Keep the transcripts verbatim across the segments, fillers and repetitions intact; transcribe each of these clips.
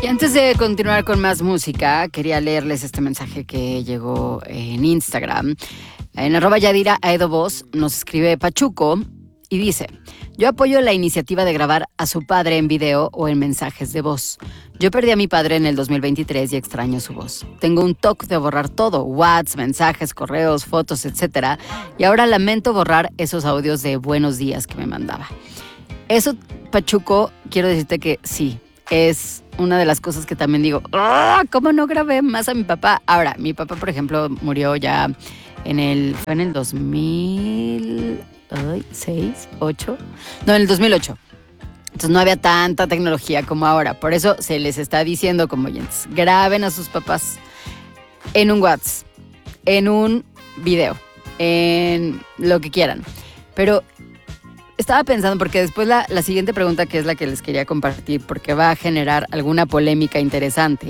Y antes de continuar con más música, quería leerles este mensaje que llegó en Instagram. En arroba Yadira Aedovoz nos escribe Pachuco y dice: yo apoyo la iniciativa de grabar a su padre en video o en mensajes de voz. Yo perdí a mi padre en el dos mil veintitrés y extraño su voz. Tengo un toque de borrar todo, WhatsApp, mensajes, correos, fotos, etcétera. Y ahora lamento borrar esos audios de buenos días que me mandaba. Eso, Pachuco, quiero decirte que sí, es una de las cosas que también digo, ¡ah! ¿Cómo no grabé más a mi papá? Ahora, mi papá, por ejemplo, murió ya en el, fue en el dos mil seis, ocho, no, en el dos mil ocho. Entonces no había tanta tecnología como ahora. Por eso se les está diciendo como oyentes, graben a sus papás en un WhatsApp, en un video, en lo que quieran. Pero estaba pensando, porque después la, la siguiente pregunta, que es la que les quería compartir, porque va a generar alguna polémica interesante,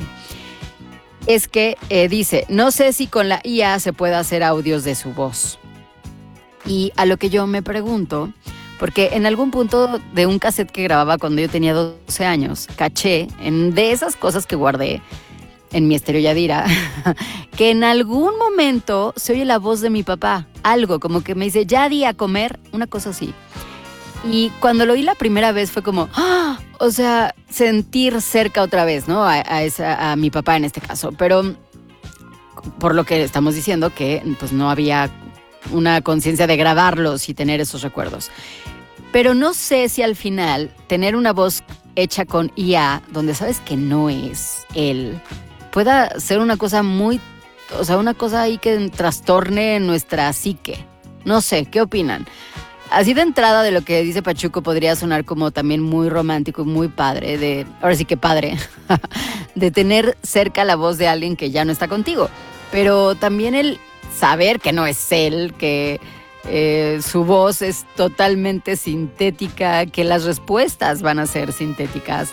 es que eh, dice, no sé si con la I A se puede hacer audios de su voz. Y a lo que yo me pregunto, porque en algún punto de un cassette que grababa cuando yo tenía doce años, caché en de esas cosas que guardé en mi estéreo Yadira, que en algún momento se oye la voz de mi papá, algo como que me dice, ya di a comer, una cosa así. Y cuando lo oí la primera vez fue como, ¡ah! O sea, sentir cerca otra vez, ¿no? A, a, esa, a mi papá en este caso. Pero por lo que estamos diciendo que pues no había una conciencia de grabarlos y tener esos recuerdos. Pero no sé si al final tener una voz hecha con I A, donde sabes que no es él, pueda ser una cosa muy, o sea, una cosa ahí que trastorne nuestra psique. No sé, ¿qué opinan? Así de entrada de lo que dice Pachuco podría sonar como también muy romántico y muy padre, de, ahora sí que padre, de tener cerca la voz de alguien que ya no está contigo. Pero también el saber que no es él, que eh, su voz es totalmente sintética, que las respuestas van a ser sintéticas,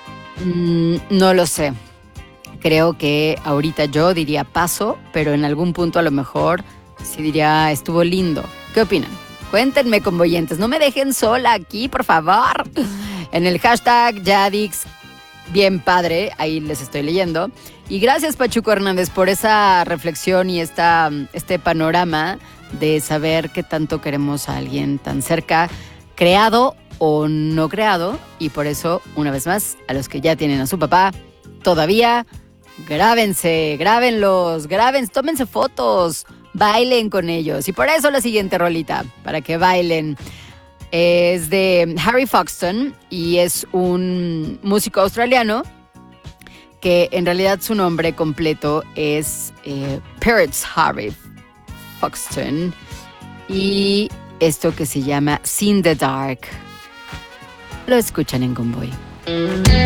mm, no lo sé. Creo que ahorita yo diría paso, pero en algún punto a lo mejor sí diría estuvo lindo. ¿Qué opinan? Cuéntenme, convoyentes, no me dejen sola aquí, por favor. En el hashtag Yadix, bien padre, ahí les estoy leyendo. Y gracias, Pachuco Hernández, por esa reflexión y esta, este panorama de saber qué tanto queremos a alguien tan cerca, creado o no creado. Y por eso, una vez más, a los que ya tienen a su papá, todavía, grábense, grábenlos, grábense, tómense fotos, bailen con ellos. Y por eso la siguiente rolita, para que bailen, es de Harry Foxton y es un músico australiano que en realidad su nombre completo es eh, Prince Harry Foxton, y esto que se llama In the Dark lo escuchan en Convoy.